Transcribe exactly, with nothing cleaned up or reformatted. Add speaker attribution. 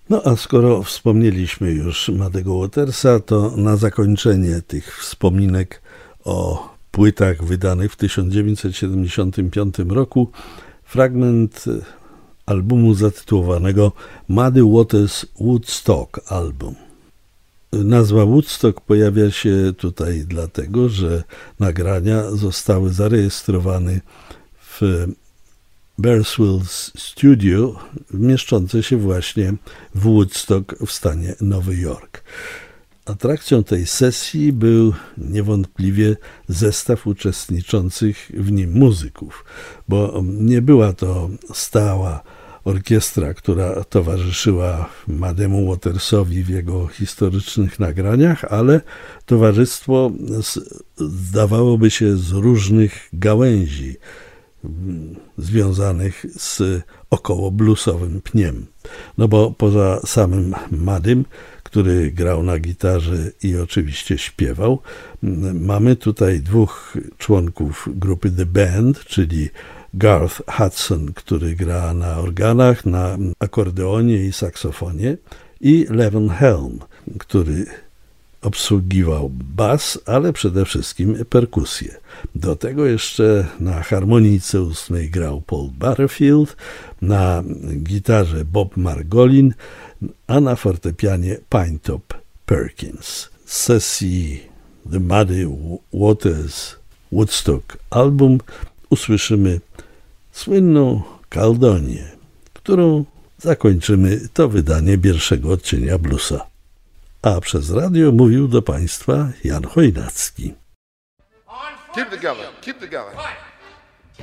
Speaker 1: No a skoro wspomnieliśmy już Muddy'ego Watersa, to na zakończenie tych wspominek o płytach wydanych w tysiąc dziewięćset siedemdziesiątym piątym roku fragment albumu zatytułowanego Muddy Waters Woodstock Album. Nazwa Woodstock pojawia się tutaj dlatego, że nagrania zostały zarejestrowane w Bearswills Studio, mieszczące się właśnie w Woodstock w stanie Nowy Jork. Atrakcją tej sesji był niewątpliwie zestaw uczestniczących w nim muzyków, bo nie była to stała orkiestra, która towarzyszyła Muddy'emu Watersowi w jego historycznych nagraniach, ale towarzystwo z, zdawałoby się z różnych gałęzi związanych z około bluesowym pniem. No bo poza samym Muddym, który grał na gitarze i oczywiście śpiewał, mamy tutaj dwóch członków grupy The Band, czyli Garth Hudson, który gra na organach, na akordeonie i saksofonie, i Levon Helm, który obsługiwał bas, ale przede wszystkim perkusję. Do tego jeszcze na harmonijce ustnej grał Paul Butterfield, na gitarze Bob Margolin, a na fortepianie Pinetop Perkins. Z sesji The Muddy Waters Woodstock Album usłyszymy słynną Caledonię, którą zakończymy to wydanie pierwszego odcienia bluesa. A przez radio mówił do Państwa Jan Chojnacki.
Speaker 2: Keep it together, keep it together.